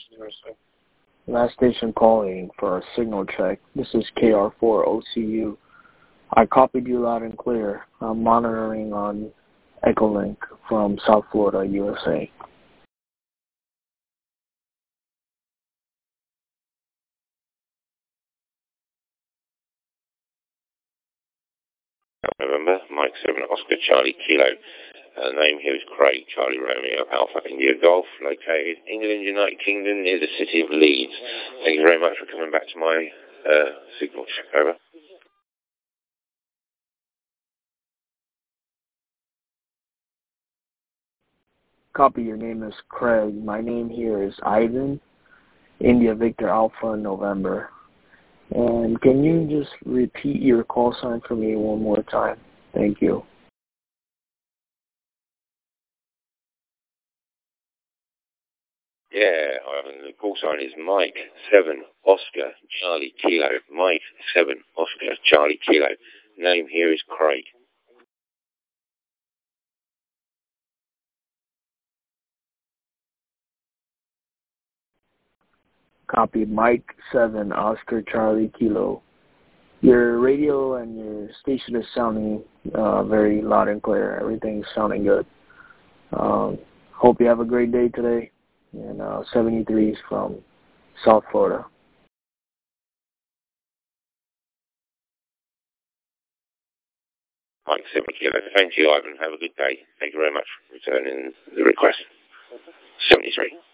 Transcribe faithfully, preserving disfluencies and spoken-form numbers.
Last station calling for a signal check. This is K R four O C U. I copied you loud and clear. I'm monitoring on Echolink from South Florida, U S A. November, Mike seven, Oscar Charlie Kilo. Uh, name here is Craig, Charlie Romeo, Alpha India Golf, located England, United Kingdom, near the city of Leeds. Thank you very much for coming back to my uh, signal check. Over. Copy, your name is Craig. My name here is Ivan, India Victor Alpha November. And can you just repeat your call sign for me one more time? Thank you. Yeah, Ivan, the call sign is Mike seven, Oscar Charlie Kilo. Mike seven, Oscar Charlie Kilo. Name here is Craig. Copy, Mike seven, Oscar Charlie Kilo. Your radio and your station is sounding uh, very loud and clear. Everything's sounding good. Um, hope you have a great day today. And uh, seventy-three is from South Florida. Mike seven Kilo. Thank you, Ivan. Have a good day. Thank you very much for returning the request. seventy-three.